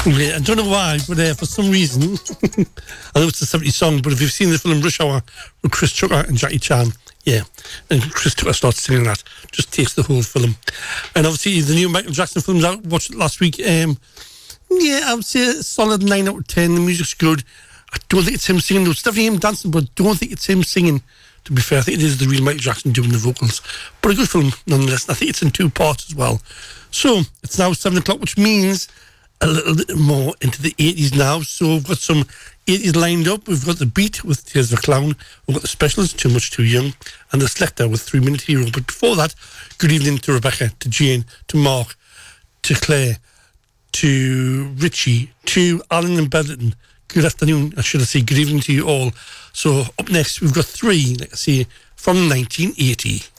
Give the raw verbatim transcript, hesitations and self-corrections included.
Yeah, I don't know why, but uh, for some reason, I know it's a seventies song, but if you've seen the film Rush Hour with Chris Tucker and Jackie Chan, yeah, and Chris Tucker starts singing that, just takes the whole film. And obviously, the new Michael Jackson film's out, watched it last week. Um, yeah, I would say a solid nine out of ten. The music's good. I don't think it's him singing, though. It's definitely him dancing, but I don't think it's him singing. To be fair, I think it is the real Michael Jackson doing the vocals. But a good film, nonetheless. And I think it's in two parts as well. So, it's now seven o'clock, which means a little bit more into the eighties now. So, we've got some eighties lined up. We've got The Beat with Tears of a Clown. We've got The Specials, Too Much Too Young. And The Selector with Three Minute Hero. But before that, good evening to Rebecca, to Jane, to Mark, to Claire, to Richie, to Alan and Bedlington. Good afternoon, I should have said good evening to you all. So, up next, we've got three, like I say, from nineteen eighty.